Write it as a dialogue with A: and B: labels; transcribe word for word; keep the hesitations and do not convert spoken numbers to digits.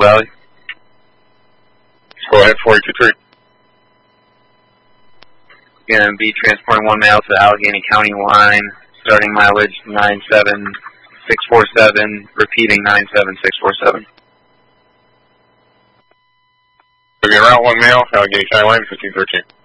A: Valley.
B: Go ahead, four eight two three.
A: Going to be transporting one male to the Allegheny County line, starting mileage nine seven six four seven, repeating nine seven six four seven.
B: We're going to route one male, Allegheny County line, fifteen thirteen.